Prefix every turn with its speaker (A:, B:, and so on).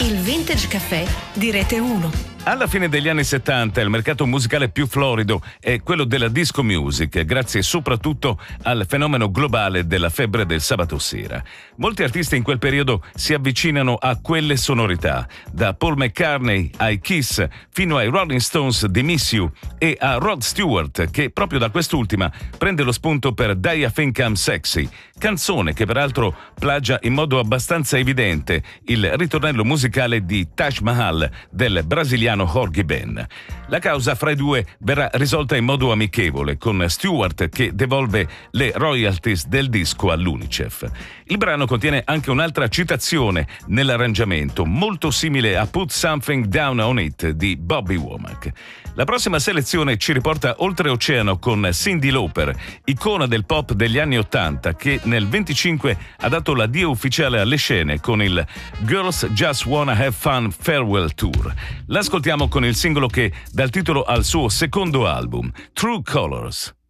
A: Il Vintage Caffè di Rete 1.
B: Alla fine degli anni 70 il mercato musicale più florido è quello della disco music, grazie soprattutto al fenomeno globale della febbre del sabato sera. Molti artisti in quel periodo si avvicinano a quelle sonorità, da Paul McCartney ai Kiss fino ai Rolling Stones di Miss You e a Rod Stewart, che proprio da quest'ultima prende lo spunto per Die I Think I'm Sexy, canzone che peraltro plagia in modo abbastanza evidente il ritornello musicale di Taj Mahal del brasiliano Jorge Ben. La causa fra i due verrà risolta in modo amichevole, con Stewart che devolve le royalties del disco all'UNICEF. Il brano contiene anche un'altra citazione nell'arrangiamento, molto simile a Put Something Down on It di Bobby Womack. La prossima selezione ci riporta oltreoceano con Cyndi Lauper, icona del pop degli anni '80, che nel 25 ha dato l'addio ufficiale alle scene con il Girls Just Wanna Have Fun Farewell Tour. L'ascoltiamo con il singolo che dà il titolo al suo secondo album, True Colors.